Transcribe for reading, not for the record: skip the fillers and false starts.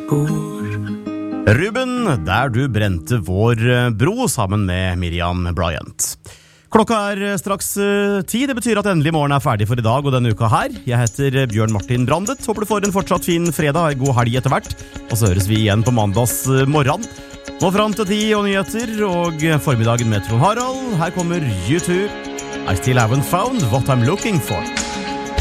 Ruben, der du brente vår bro sammen med Miriam Bryant. Klokka straks 10, det betyr at endelig morgen ferdig for i dag og denne uka her. Jeg heter Bjørn Martin Brandet, håper du får en fortsatt fin fredag, god helg etter hvert. Og så høres vi igjen på mandags morgen. Nå fram til 10 og nyheter, og formiddagen med Trond Harald. Her kommer U2. I still haven't found what I'm looking for.